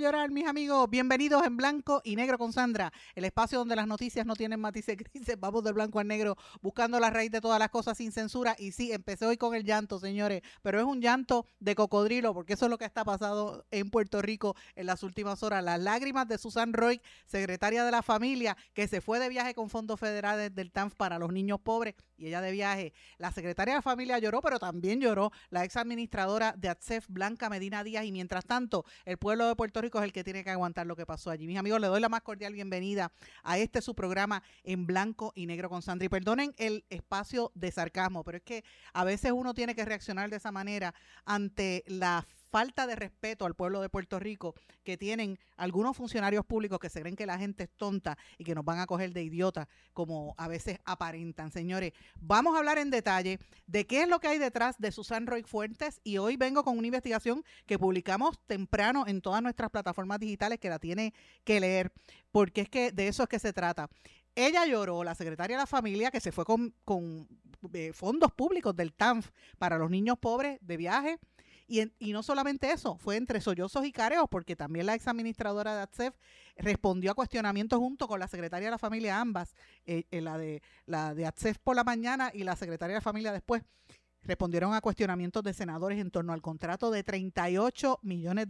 llorar, mis amigos. Bienvenidos en Blanco y Negro con Sandra, el espacio donde las noticias no tienen matices grises. Vamos del blanco al negro, buscando la raíz de todas las cosas sin censura. Y sí, empecé hoy con el llanto, señores, pero es un llanto de cocodrilo, porque eso es lo que está pasando en Puerto Rico en las últimas horas. Las lágrimas de Susan Roy, secretaria de la familia, que se fue de viaje con fondos federales del TANF para los niños pobres, y ella de viaje. La secretaria de la familia lloró, pero también lloró la ex administradora de ATSEF, Blanca Medina Díaz, y mientras tanto, el pueblo de Puerto Rico es el que tiene que aguantar lo que pasó allí. Mis amigos, le doy la más cordial bienvenida a su programa en Blanco y Negro con Sandra. Y perdonen el espacio de sarcasmo, pero es que a veces uno tiene que reaccionar de esa manera ante la falta de respeto al pueblo de Puerto Rico que tienen algunos funcionarios públicos que se creen que la gente es tonta y que nos van a coger de idiotas, como a veces aparentan. Señores, vamos a hablar en detalle de qué es lo que hay detrás de Susan Roy Fuentes, y hoy vengo con una investigación que publicamos temprano en todas nuestras plataformas digitales, que la tiene que leer, porque es que de eso es que se trata. Ella lloró, la secretaria de la familia, que se fue con fondos públicos del TANF para los niños pobres de viaje. Y no solamente eso, fue entre sollozos y careos, porque también la ex administradora de ATSEF respondió a cuestionamientos junto con la secretaria de la familia, ambas, la de ATSEF por la mañana y la secretaria de la familia después, respondieron a cuestionamientos de senadores en torno al contrato de $38 millones.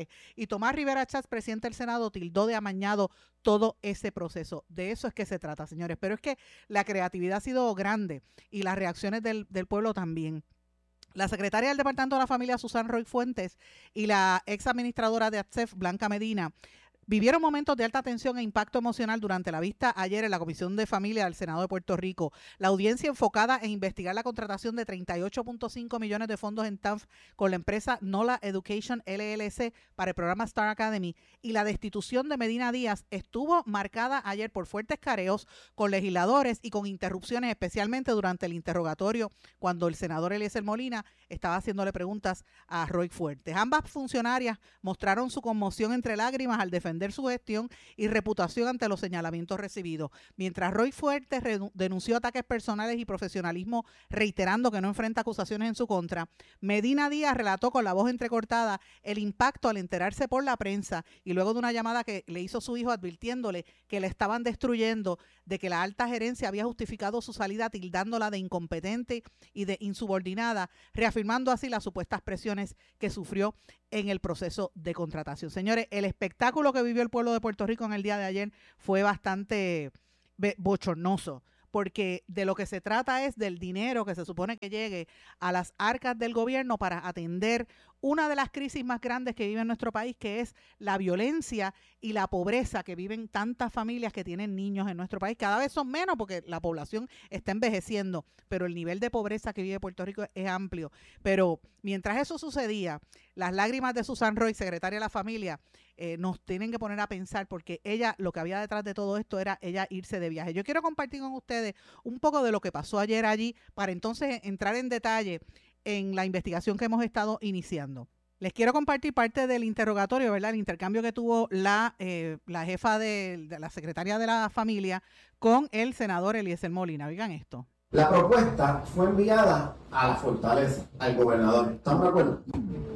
Y Tomás Rivera Schatz, presidente del Senado, tildó de amañado todo ese proceso. De eso es que se trata, señores. Pero es que la creatividad ha sido grande y las reacciones del pueblo también. La secretaria del Departamento de la Familia, Susan Roy Fuentes, y la ex administradora de ATSEF, Blanca Medina, vivieron momentos de alta tensión e impacto emocional durante la vista ayer en la Comisión de Familia del Senado de Puerto Rico. La audiencia enfocada en investigar la contratación de $38.5 millones de fondos en TANF con la empresa NOLA Education LLC para el programa Star Academy, y la destitución de Medina Díaz estuvo marcada ayer por fuertes careos con legisladores y con interrupciones, especialmente durante el interrogatorio cuando el senador Eliezer Molina estaba haciéndole preguntas a Roy Fuentes. Ambas funcionarias mostraron su conmoción entre lágrimas al defender su gestión y reputación ante los señalamientos recibidos. Mientras Roy Fuentes denunció ataques personales y profesionalismo, reiterando que no enfrenta acusaciones en su contra, Medina Díaz relató con la voz entrecortada el impacto al enterarse por la prensa y luego de una llamada que le hizo su hijo advirtiéndole que le estaban destruyendo, de que la alta gerencia había justificado su salida tildándola de incompetente y de insubordinada, reafirmando así las supuestas presiones que sufrió en el proceso de contratación. Señores, el espectáculo que vivió el pueblo de Puerto Rico en el día de ayer fue bastante bochornoso, porque de lo que se trata es del dinero que se supone que llegue a las arcas del gobierno para atender una de las crisis más grandes que vive en nuestro país, que es la violencia y la pobreza que viven tantas familias que tienen niños en nuestro país. Cada vez son menos porque la población está envejeciendo, pero el nivel de pobreza que vive Puerto Rico es amplio. Pero mientras eso sucedía, las lágrimas de Susan Roy, secretaria de la familia, nos tienen que poner a pensar, porque ella, lo que había detrás de todo esto era ella irse de viaje. Yo quiero compartir con ustedes un poco de lo que pasó ayer allí para entonces entrar en detalle en la investigación que hemos estado iniciando. Les quiero compartir parte del interrogatorio, ¿verdad? El intercambio que tuvo la jefa de la secretaria de la familia con el senador Eliezer Molina. Oigan esto. La propuesta fue enviada a la Fortaleza, al gobernador. ¿Estamos de acuerdo?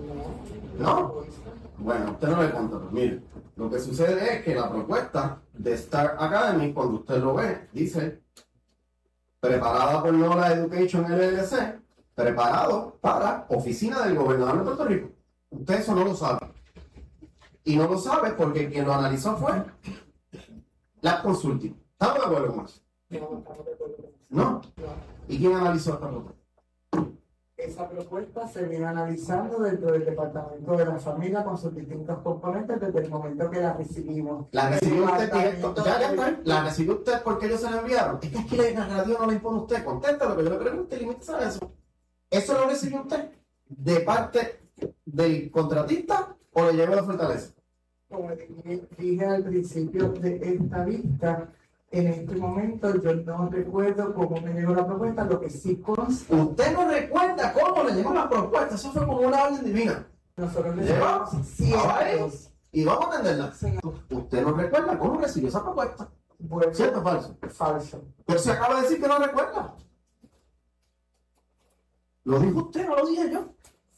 ¿No? Bueno, usted no le contó. Mire, lo que sucede es que la propuesta de Star Academy, cuando usted lo ve, dice preparada por NOLA Education LLC, preparado para oficina del gobernador de Puerto Rico. Usted eso no lo sabe. Y no lo sabe porque quien lo analizó fue la Consulting. ¿Estamos de acuerdo con eso? ¿No? ¿Y quién analizó esta propuesta? Esa propuesta se viene analizando dentro del Departamento de la Familia con sus distintos componentes desde el momento que la recibimos. ¿La recibió usted directo? ¿La recibió usted porque ellos se la enviaron? Es que aquí la narrativa no la impone usted. Contesta lo que yo le pregunte, limítese a eso. ¿Eso lo recibió usted de parte del contratista o le llegó a la Fortaleza? Como dije al principio de esta vista, en este momento yo no recuerdo cómo me llegó la propuesta, lo que sí consta. ¿Usted no recuerda cómo le llegó la propuesta? Eso fue como una orden divina. Nosotros le ¿Llegó? ciertos. Y vamos a atenderla. Sí. ¿Usted no recuerda cómo recibió esa propuesta? Bueno, ¿Cierto o falso? falso. Pero se acaba de decir que no recuerda. ¿Lo dijo usted, no lo dije yo?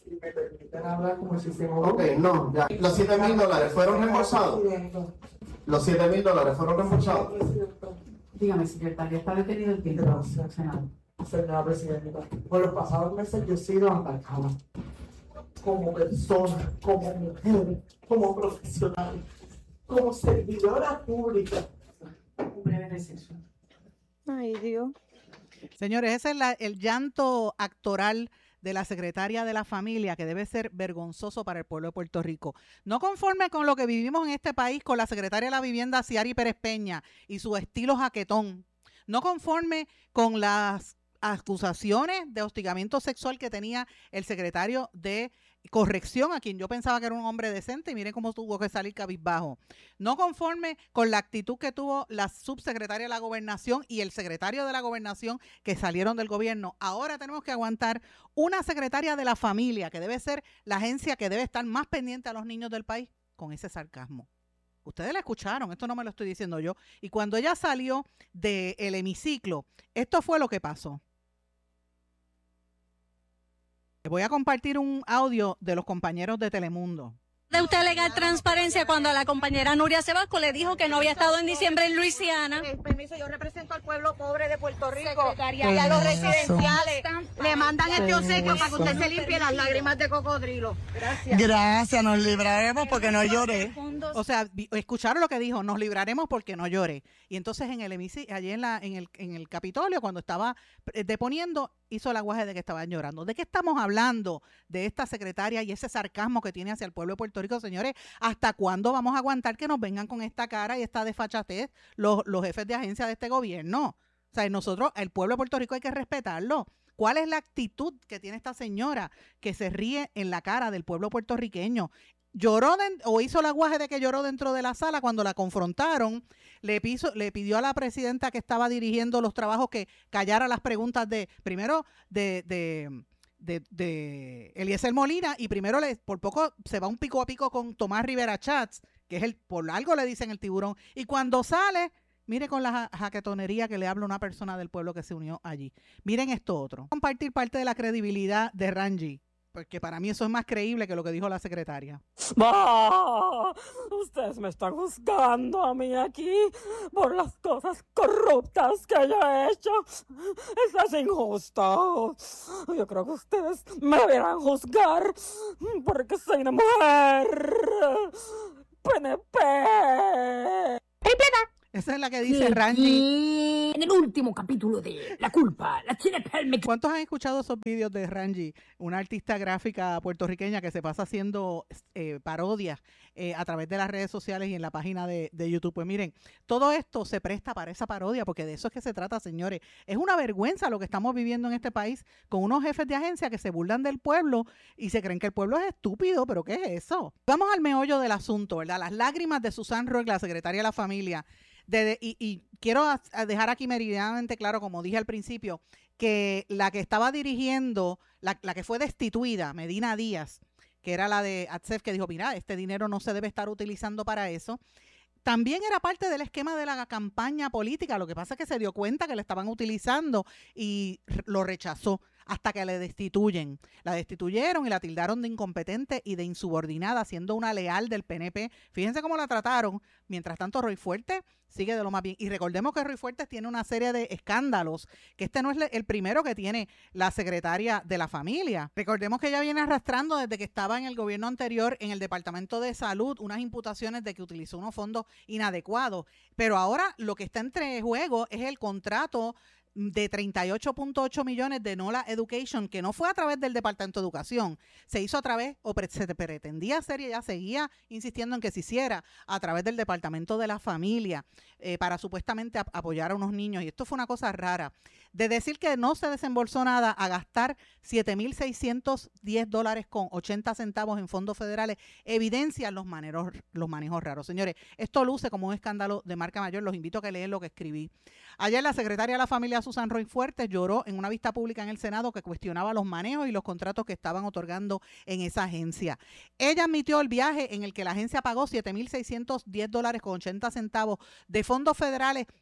Si me permiten hablar como si hiciéramos... Ok, no, ya. ¿Los $7,000 fueron reembolsados? ¿Los $7,000 fueron reembolsados? Dígame, secretaria, ¿está detenido el tiempo? Gracias, señora presidenta. Por los pasados meses yo he sido atacada como persona, como mujer, como profesional, como servidora pública. Un breve receso. Ay, Dios. Señores, ese es el llanto actoral de la secretaria de la familia, que debe ser vergonzoso para el pueblo de Puerto Rico. No conforme con lo que vivimos en este país con la secretaria de la vivienda, Ciari Pérez Peña, y su estilo jaquetón. No conforme con las acusaciones de hostigamiento sexual que tenía el secretario de corrección, a quien yo pensaba que era un hombre decente, y miren cómo tuvo que salir cabizbajo. No conforme con la actitud que tuvo la subsecretaria de la gobernación y el secretario de la gobernación que salieron del gobierno. Ahora tenemos que aguantar una secretaria de la familia, que debe ser la agencia que debe estar más pendiente a los niños del país, con ese sarcasmo. Ustedes la escucharon, esto no me lo estoy diciendo yo. Y cuando ella salió del hemiciclo, esto fue lo que pasó. Voy a compartir un audio de los compañeros de Telemundo. ¿De usted alegar transparencia cuando a la compañera Nuria Sebasco le dijo que no había estado en diciembre en Luisiana? Permiso, yo represento al pueblo pobre de Puerto Rico y a los residenciales. Le mandan este obsequio para que usted se limpie las lágrimas de cocodrilo. Gracias. Gracias, nos libraremos porque no lloré. O sea, escucharon lo que dijo, nos libraremos porque no lloré. Y entonces en el allí en el Capitolio, cuando estaba deponiendo, hizo el aguaje de que estaban llorando. ¿De qué estamos hablando? De esta secretaria y ese sarcasmo que tiene hacia el pueblo de Puerto Rico, señores. ¿Hasta cuándo vamos a aguantar que nos vengan con esta cara y esta desfachatez los jefes de agencia de este gobierno? O sea, nosotros, el pueblo de Puerto Rico hay que respetarlo. ¿Cuál es la actitud que tiene esta señora que se ríe en la cara del pueblo puertorriqueño? Lloró o hizo el aguaje de que lloró dentro de la sala cuando la confrontaron, le pidió a la presidenta que estaba dirigiendo los trabajos que callara las preguntas primero de Eliezer Molina, y primero por poco se va un pico a pico con Tomás Rivera Chats, que es por algo le dicen el tiburón, y cuando sale, mire con la jaquetonería que le habla una persona del pueblo que se unió allí. Miren esto otro. Compartir parte de la credibilidad de Rangi, porque para mí eso es más creíble que lo que dijo la secretaria. ¡Bah! Ustedes me están juzgando a mí aquí por las cosas corruptas que yo he hecho. Eso es injusto. Yo creo que ustedes me deberán juzgar porque soy una mujer. PNP. Esa es la que dice Rangi. En el último capítulo de La Culpa, la China Pelme. ¿Cuántos han escuchado esos vídeos de Rangi, una artista gráfica puertorriqueña que se pasa haciendo parodias a través de las redes sociales y en la página de YouTube? Pues miren, todo esto se presta para esa parodia, porque de eso es que se trata, señores. Es una vergüenza lo que estamos viviendo en este país con unos jefes de agencia que se burlan del pueblo y se creen que el pueblo es estúpido, pero ¿qué es eso? Vamos al meollo del asunto, ¿verdad? Las lágrimas de Susan Roig, la secretaria de la familia. Y quiero dejar aquí meridianamente claro, como dije al principio, que la que estaba dirigiendo, la que fue destituida, Medina Díaz, que era la de ATSEF, que dijo, mira, este dinero no se debe estar utilizando para eso, también era parte del esquema de la campaña política. Lo que pasa es que se dio cuenta que la estaban utilizando y lo rechazó hasta que le destituyen. La destituyeron y la tildaron de incompetente y de insubordinada, siendo una leal del PNP. Fíjense cómo la trataron. Mientras tanto, Roy Fuertes sigue de lo más bien. Y recordemos que Roy Fuertes tiene una serie de escándalos, que este no es el primero que tiene la secretaria de la familia. Recordemos que ella viene arrastrando desde que estaba en el gobierno anterior, en el Departamento de Salud, unas imputaciones de que utilizó unos fondos inadecuados. Pero ahora lo que está entre juego es el contrato de 38.8 millones de NOLA Education, que no fue a través del Departamento de Educación, se hizo a través, o se pretendía hacer, y ella seguía insistiendo en que se hiciera a través del Departamento de la Familia, para supuestamente apoyar a unos niños. Y esto fue una cosa rara, de decir que no se desembolsó nada a gastar $7,610 con 80 centavos en fondos federales, evidencia los manejos raros. Señores, esto luce como un escándalo de marca mayor. Los invito a que lean lo que escribí. Ayer la secretaria de la familia, Susan Roig Fuertes, lloró en una vista pública en el Senado que cuestionaba los manejos y los contratos que estaban otorgando en esa agencia. Ella admitió el viaje en el que la agencia pagó $7,610 con 80 centavos de fondos federales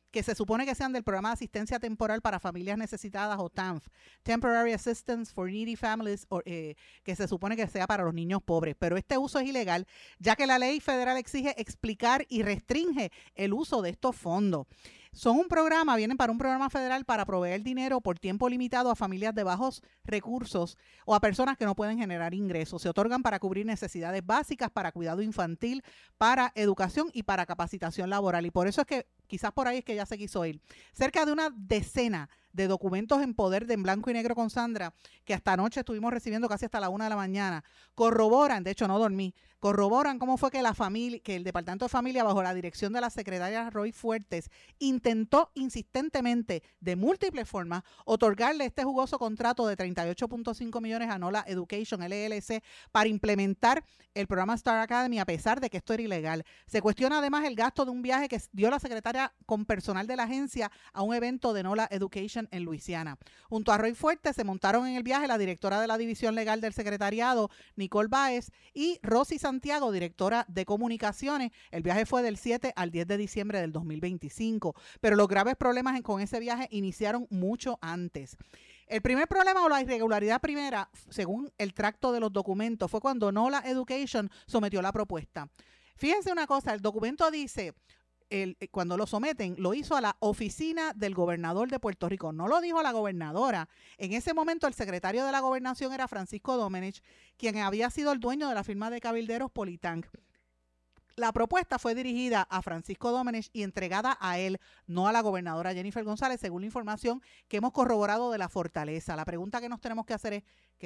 que se supone que sean del programa de asistencia temporal para familias necesitadas o TANF, Temporary Assistance for Needy Families, que se supone que sea para los niños pobres. Pero este uso es ilegal, ya que la ley federal exige explicar y restringe el uso de estos fondos. Vienen para un programa federal para proveer dinero por tiempo limitado a familias de bajos recursos o a personas que no pueden generar ingresos. Se otorgan para cubrir necesidades básicas, para cuidado infantil, para educación y para capacitación laboral. Y por eso es que quizás por ahí es que ya se quiso ir. Cerca de una decena de documentos en poder de En Blanco y Negro con Sandra, que hasta anoche estuvimos recibiendo casi hasta la 1 de la mañana, corroboran, de hecho no dormí, corroboran cómo fue que el Departamento de Familia, bajo la dirección de la secretaria Roy Fuertes, intentó insistentemente, de múltiples formas, otorgarle este jugoso contrato de 38.5 millones a Nola Education, LLC, para implementar el programa Star Academy, a pesar de que esto era ilegal. Se cuestiona además el gasto de un viaje que dio la secretaria con personal de la agencia a un evento de Nola Education en Luisiana. Junto a Roy Fuertes se montaron en el viaje la directora de la División Legal del Secretariado, Nicole Báez, y Rosy Santiago, directora de Comunicaciones. El viaje fue del 7 al 10 de diciembre del 2025, pero los graves problemas con ese viaje iniciaron mucho antes. El primer problema o la irregularidad primera, según el tracto de los documentos, fue cuando Nola Education sometió la propuesta. Fíjense una cosa, el documento dice, cuando lo someten, lo hizo a la oficina del gobernador de Puerto Rico, no lo dijo a la gobernadora. En ese momento el secretario de la gobernación era Francisco Domenech, quien había sido el dueño de la firma de cabilderos Politank. La propuesta fue dirigida a Francisco Domenech y entregada a él, no a la gobernadora Jennifer González, según la información que hemos corroborado de la Fortaleza. La pregunta que nos tenemos que hacer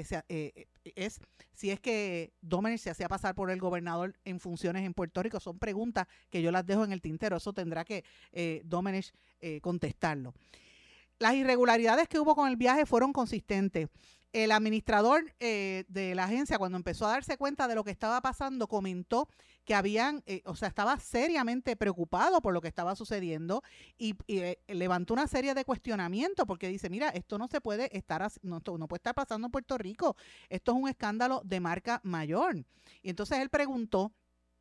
es si es que Domenech se hacía pasar por el gobernador en funciones en Puerto Rico. Son preguntas que yo las dejo en el tintero. Eso tendrá que Domenech contestarlo. Las irregularidades que hubo con el viaje fueron consistentes. El administrador de la agencia, cuando empezó a darse cuenta de lo que estaba pasando, comentó que estaba seriamente preocupado por lo que estaba sucediendo y levantó una serie de cuestionamientos porque dice, mira, esto no se puede no puede estar pasando en Puerto Rico. Esto es un escándalo de marca mayor. Y entonces él preguntó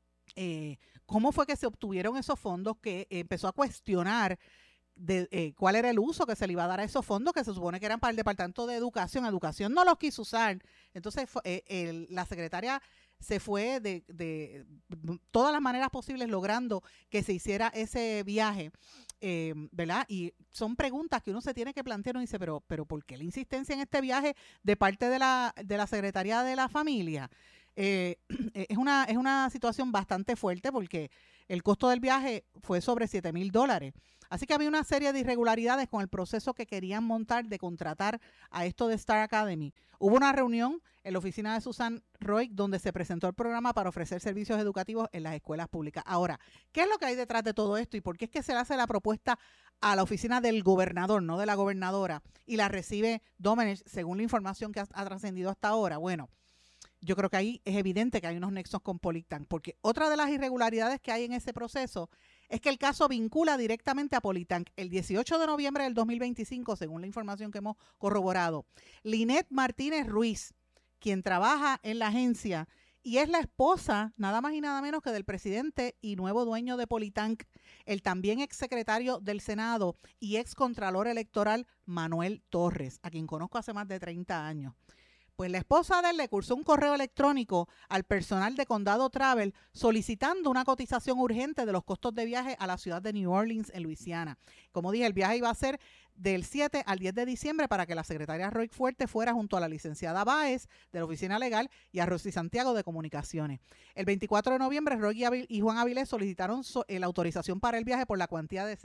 cómo fue que se obtuvieron esos fondos, que empezó a cuestionar cuál era el uso que se le iba a dar a esos fondos que se supone que eran para el Departamento de Educación. Educación no los quiso usar. Entonces la secretaria se fue de todas las maneras posibles logrando que se hiciera ese viaje, ¿verdad? Y son preguntas que uno se tiene que plantear. Uno dice, pero ¿por qué la insistencia en este viaje de parte de la Secretaría de la Familia? Es una situación bastante fuerte porque el costo del viaje fue sobre $7,000. Así que había una serie de irregularidades con el proceso que querían montar de contratar a esto de Star Academy. Hubo una reunión en la oficina de Susan Roy donde se presentó el programa para ofrecer servicios educativos en las escuelas públicas. Ahora, ¿qué es lo que hay detrás de todo esto y por qué es que se le hace la propuesta a la oficina del gobernador, no de la gobernadora, y la recibe Domenech, según la información que ha trascendido hasta ahora? Bueno, yo creo que ahí es evidente que hay unos nexos con Politank, porque otra de las irregularidades que hay en ese proceso es que el caso vincula directamente a Politank. El 18 de noviembre del 2025, según la información que hemos corroborado, Linet Martínez Ruiz, quien trabaja en la agencia y es la esposa, nada más y nada menos que del presidente y nuevo dueño de Politank, el también exsecretario del Senado y excontralor electoral Manuel Torres, a quien conozco hace más de 30 años. Pues la esposa de él le cursó un correo electrónico al personal de Condado Travel solicitando una cotización urgente de los costos de viaje a la ciudad de New Orleans, en Luisiana. Como dije, el viaje iba a ser del 7 al 10 de diciembre para que la secretaria Roy Fuertes fuera junto a la licenciada Báez de la Oficina Legal y a Rosy Santiago de Comunicaciones. El 24 de noviembre, Roy y Juan Avilés solicitaron la autorización para el viaje por la cuantía de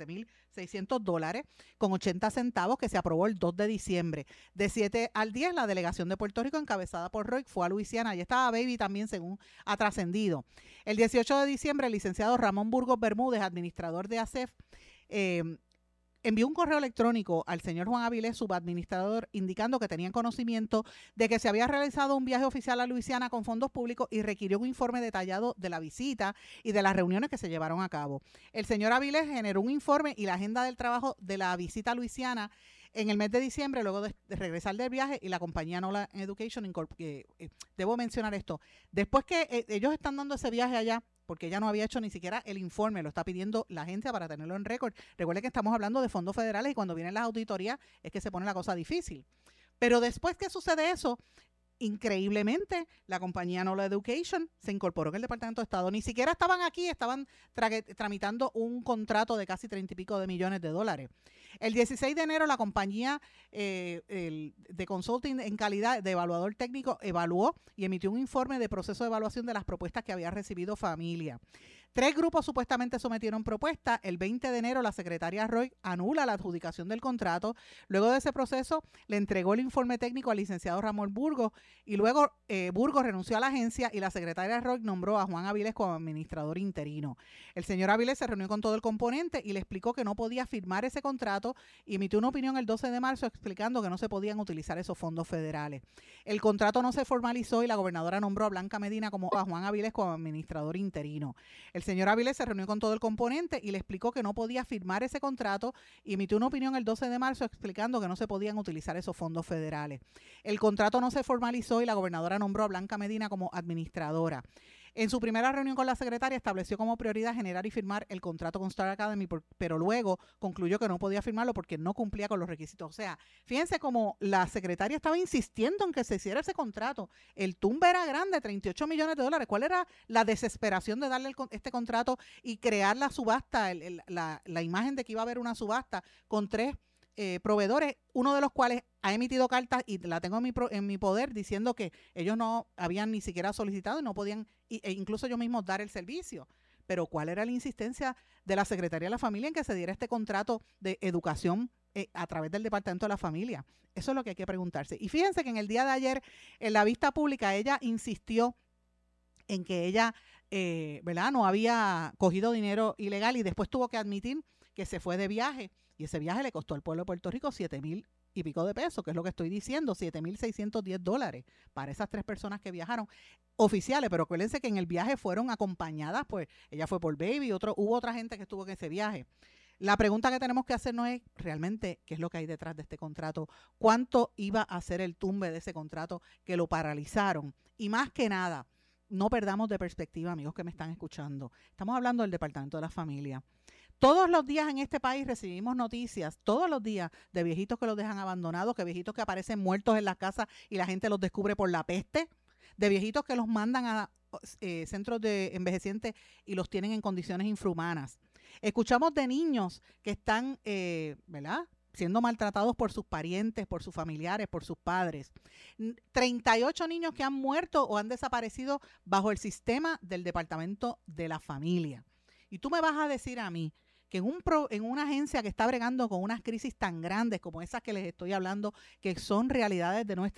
$7,600 con 80 centavos que se aprobó el 2 de diciembre. De 7 al 10, la delegación de Puerto Rico encabezada por Roy fue a Luisiana. Allí estaba Baby también, según ha trascendido. El 18 de diciembre, el licenciado Ramón Burgos Bermúdez, administrador de ASEF, envió un correo electrónico al señor Juan Avilés, subadministrador, indicando que tenían conocimiento de que se había realizado un viaje oficial a Luisiana con fondos públicos y requirió un informe detallado de la visita y de las reuniones que se llevaron a cabo. El señor Avilés generó un informe y la agenda del trabajo de la visita a Luisiana en el mes de diciembre, luego de regresar del viaje, y la compañía Nola Education, debo mencionar esto, después que ellos están dando ese viaje allá, porque ella no había hecho ni siquiera el informe, lo está pidiendo la agencia para tenerlo en récord. Recuerde que estamos hablando de fondos federales y cuando vienen las auditorías es que se pone la cosa difícil. Pero después que sucede eso, increíblemente, la compañía Nola Education se incorporó en el Departamento de Estado. Ni siquiera estaban aquí, estaban tramitando un contrato de casi 30 y pico de millones de dólares. El 16 de enero, la compañía de consulting en calidad de evaluador técnico evaluó y emitió un informe de proceso de evaluación de las propuestas que había recibido familia. 3 grupos supuestamente sometieron propuestas. El 20 de enero, la secretaria Roy anula la adjudicación del contrato. Luego de ese proceso, le entregó el informe técnico al licenciado Ramón Burgos y luego Burgos renunció a la agencia y la secretaria Roy nombró a Juan Avilés como administrador interino. El señor Avilés se reunió con todo el componente y le explicó que no podía firmar ese contrato y emitió una opinión el 12 de marzo explicando que no se podían utilizar esos fondos federales. El contrato no se formalizó y la gobernadora nombró a Blanca Medina como a Juan Avilés como administrador interino. El señor Avilés se reunió con todo el componente y le explicó que no podía firmar ese contrato y emitió una opinión el 12 de marzo explicando que no se podían utilizar esos fondos federales. El contrato no se formalizó y la gobernadora nombró a Blanca Medina como administradora. En su primera reunión con la secretaria estableció como prioridad generar y firmar el contrato con Star Academy, pero luego concluyó que no podía firmarlo porque no cumplía con los requisitos. O sea, fíjense cómo la secretaria estaba insistiendo en que se hiciera ese contrato. El tumbe era grande, 38 millones de dólares. ¿Cuál era la desesperación de darle este contrato y crear la subasta, la imagen de que iba a haber una subasta con 3 proveedores, uno de los cuales ha emitido cartas y la tengo en mi poder diciendo que ellos no habían ni siquiera solicitado y no podían, e incluso ellos mismos dar el servicio? Pero ¿cuál era la insistencia de la Secretaría de la Familia en que se diera este contrato de educación a través del Departamento de la Familia? Eso es lo que hay que preguntarse. Y fíjense que en el día de ayer, en la vista pública, ella insistió en que ella ¿verdad?, no había cogido dinero ilegal y después tuvo que admitir que se fue de viaje. Y ese viaje le costó al pueblo de Puerto Rico 7,000 y pico de pesos, que es lo que estoy diciendo, 7,610 dólares para esas 3 personas que viajaron oficiales. Pero acuérdense que en el viaje fueron acompañadas, pues ella fue por Baby, hubo otra gente que estuvo en ese viaje. La pregunta que tenemos que hacernos es realmente qué es lo que hay detrás de este contrato, cuánto iba a ser el tumbe de ese contrato que lo paralizaron. Y más que nada, no perdamos de perspectiva, amigos que me están escuchando. Estamos hablando del Departamento de la Familia. Todos los días en este país recibimos noticias, todos los días, de viejitos que los dejan abandonados, que viejitos que aparecen muertos en las casas y la gente los descubre por la peste, de viejitos que los mandan a centros de envejecientes y los tienen en condiciones infrahumanas. Escuchamos de niños que están, ¿verdad?, siendo maltratados por sus parientes, por sus familiares, por sus padres. 38 niños que han muerto o han desaparecido bajo el sistema del Departamento de la Familia. Y tú me vas a decir a mí que en una agencia que está bregando con unas crisis tan grandes como esas que les estoy hablando, que son realidades de nuestra